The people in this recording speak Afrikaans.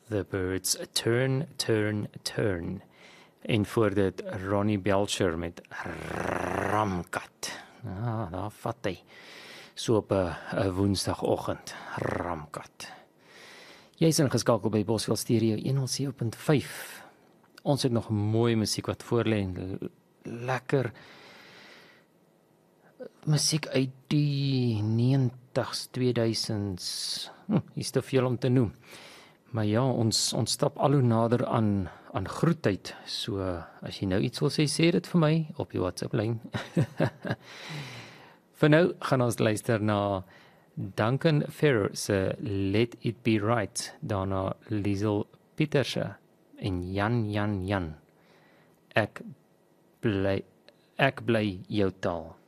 The Birds Turn, Turn, Turn. En voor dit Ronnie Belcher met Ramkat. Daar vat hy. So op 'n woensdagoggend. Ramkat. Jy is ingeskakel by Bosveld Stereo 107.5. Ons het nog mooi musiek wat voorlê. Lekker musiek uit die 90s, 2000s. Hier's te veel om te noem. Maar ja, ons stap al hoe nader aan groettyd. So as jy nou iets wil sê dit vir my op die WhatsApp lyn. Vir nou gaan ons luister na Duncan Ferrer se Let It Be Right, daarna Liesl Pieterse en Jan. Ek bly jou taal.